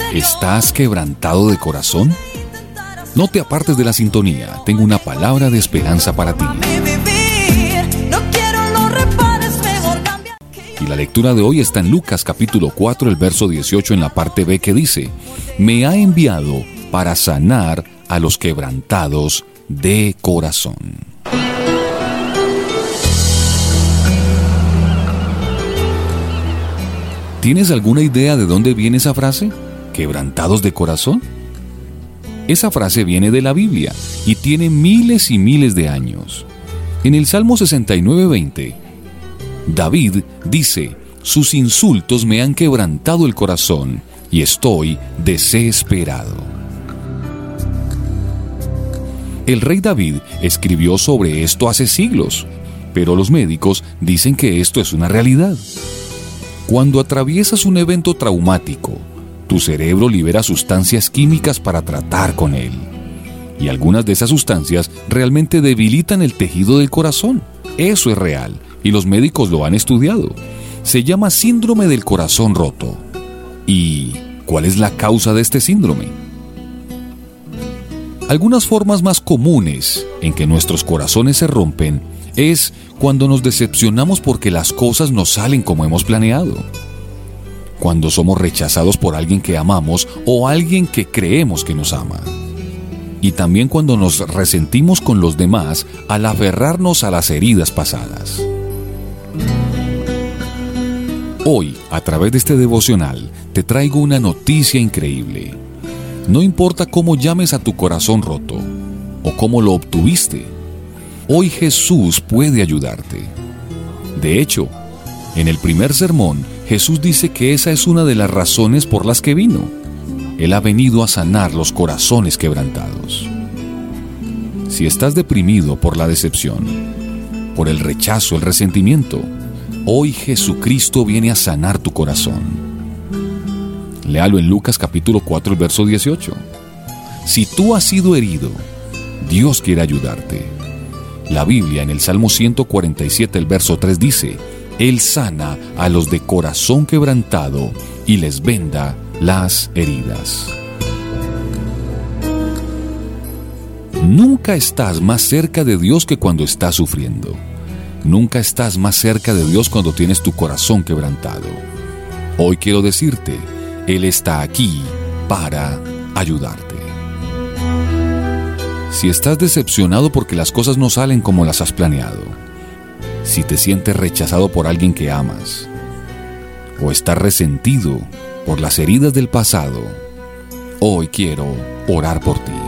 ¿Estás quebrantado de corazón? No te apartes de la sintonía, tengo una palabra de esperanza para ti. Y la lectura de hoy está en Lucas capítulo 4, el verso 18 en la parte B, que dice: me ha enviado para sanar a los quebrantados de corazón. ¿Tienes alguna idea de dónde viene esa frase? ¿Quebrantados de corazón? Esa frase viene de la Biblia y tiene miles y miles de años. En el Salmo 69:20, David dice: sus insultos me han quebrantado el corazón y estoy desesperado. El rey David escribió sobre esto hace siglos, pero los médicos dicen que esto es una realidad. Cuando atraviesas un evento traumático, tu cerebro libera sustancias químicas para tratar con él. Y algunas de esas sustancias realmente debilitan el tejido del corazón. Eso es real, y los médicos lo han estudiado. Se llama síndrome del corazón roto. ¿Y cuál es la causa de este síndrome? Algunas formas más comunes en que nuestros corazones se rompen es cuando nos decepcionamos porque las cosas no salen como hemos planeado. Cuando somos rechazados por alguien que amamos o alguien que creemos que nos ama. Y también cuando nos resentimos con los demás al aferrarnos a las heridas pasadas. Hoy, a través de este devocional, te traigo una noticia increíble. No importa cómo llames a tu corazón roto o cómo lo obtuviste, hoy Jesús puede ayudarte. De hecho, en el primer sermón, Jesús dice que esa es una de las razones por las que vino. Él ha venido a sanar los corazones quebrantados. Si estás deprimido por la decepción, por el rechazo, el resentimiento, hoy Jesucristo viene a sanar tu corazón. Léalo en Lucas capítulo 4, el verso 18. Si tú has sido herido, Dios quiere ayudarte. La Biblia en el Salmo 147, el verso 3 dice: Él sana a los de corazón quebrantado y les venda las heridas. Nunca estás más cerca de Dios que cuando estás sufriendo. Nunca estás más cerca de Dios cuando tienes tu corazón quebrantado. Hoy quiero decirte, Él está aquí para ayudarte. Si estás decepcionado porque las cosas no salen como las has planeado, si te sientes rechazado por alguien que amas, o estás resentido por las heridas del pasado, hoy quiero orar por ti.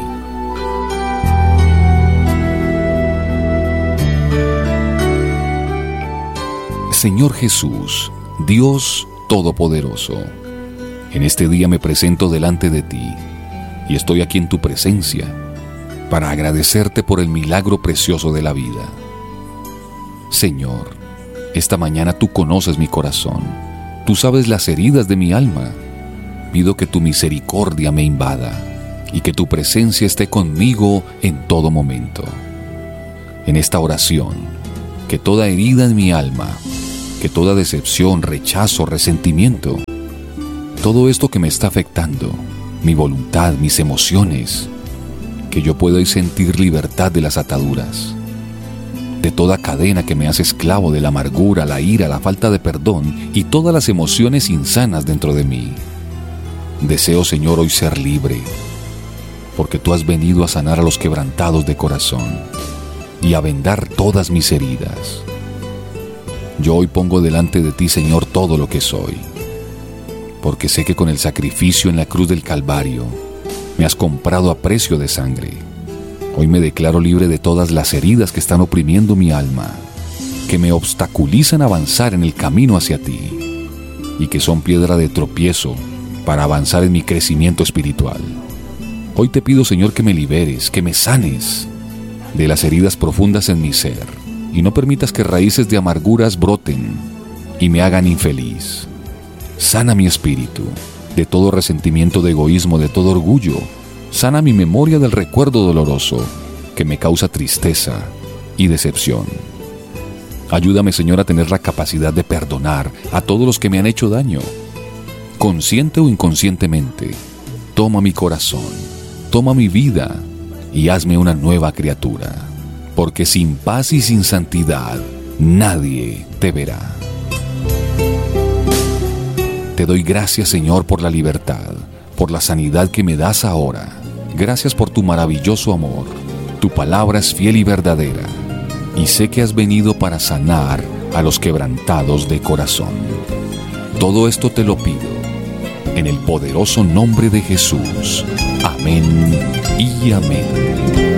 Señor Jesús, Dios Todopoderoso, en este día me presento delante de ti y estoy aquí en tu presencia para agradecerte por el milagro precioso de la vida. Señor, esta mañana tú conoces mi corazón, tú sabes las heridas de mi alma. Pido que tu misericordia me invada y que tu presencia esté conmigo en todo momento. En esta oración, que toda herida en mi alma, que toda decepción, rechazo, resentimiento, todo esto que me está afectando, mi voluntad, mis emociones, que yo pueda hoy sentir libertad de las ataduras, de toda cadena que me hace esclavo de la amargura, la ira, la falta de perdón y todas las emociones insanas dentro de mí. Deseo, Señor, hoy ser libre, porque tú has venido a sanar a los quebrantados de corazón y a vendar todas mis heridas. Yo hoy pongo delante de ti, Señor, todo lo que soy, porque sé que con el sacrificio en la cruz del Calvario me has comprado a precio de sangre. Hoy me declaro libre de todas las heridas que están oprimiendo mi alma, que me obstaculizan avanzar en el camino hacia ti y que son piedra de tropiezo para avanzar en mi crecimiento espiritual. Hoy te pido, Señor, que me liberes, que me sanes de las heridas profundas en mi ser y no permitas que raíces de amarguras broten y me hagan infeliz. Sana mi espíritu de todo resentimiento, de egoísmo, de todo orgullo. Sana mi memoria del recuerdo doloroso que me causa tristeza y decepción. Ayúdame, Señor, a tener la capacidad de perdonar a todos los que me han hecho daño, consciente o inconscientemente, toma mi corazón, toma mi vida y hazme una nueva criatura, porque sin paz y sin santidad nadie te verá. Te doy gracias, Señor, por la libertad, por la sanidad que me das ahora. Gracias por tu maravilloso amor. Tu palabra es fiel y verdadera, y sé que has venido para sanar a los quebrantados de corazón. Todo esto te lo pido en el poderoso nombre de Jesús. Amén y amén.